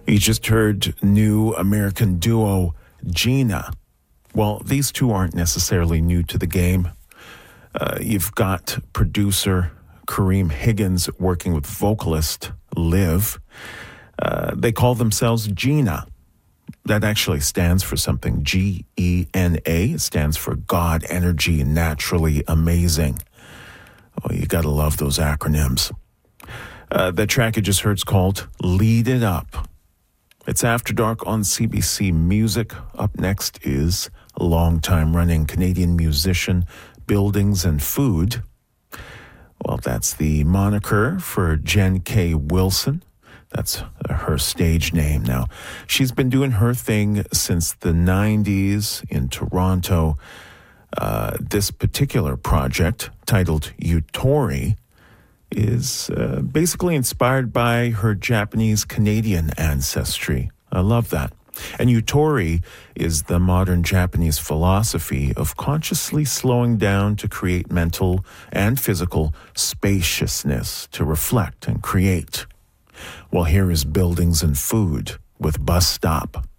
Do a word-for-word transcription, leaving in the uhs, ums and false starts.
You just heard new American duo Gina. Well, these two aren't necessarily new to the game. Uh, you've got producer Kareem Higgins working with vocalist Liv. Uh, they call themselves Gina. That actually stands for something. G E N A. It stands for God, Energy, Naturally Amazing. Oh, you gotta love those acronyms. Uh, the track you just heard is called Lead It Up. It's After Dark on C B C Music. Up next is a long-time-running Canadian musician, Buildings and Food. Well, that's the moniker for Jen K. Wilson. That's her stage name now. She's been doing her thing since the nineties in Toronto. Uh, this particular project, titled Yutori, is uh, basically inspired by her Japanese-Canadian ancestry. I love that. And Yutori is the modern Japanese philosophy of consciously slowing down to create mental and physical spaciousness to reflect and create. Well, here is Buildings and Food with Bus Stop.